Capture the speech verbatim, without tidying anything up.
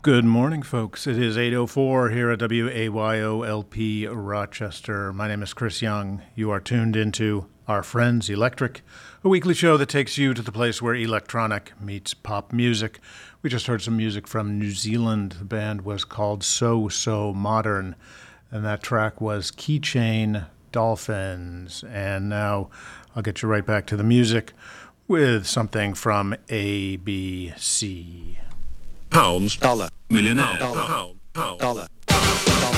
Good morning, folks. It is eight oh four here at W A Y O L P Rochester. My name is Chris Young. You are tuned into Our Friends Electric, a weekly show that takes you to the place where electronic meets pop music. We just heard some music from New Zealand. The band was called So So Modern, and that track was Keychain Dolphins. And now I'll get you right back to the music with something from A B C. Pounds, dollar, millionaire, dollar, pound, pound, dollar.